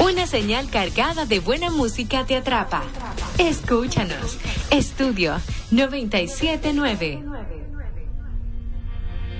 Una señal cargada de buena música te atrapa. Escúchanos. Estudio 979.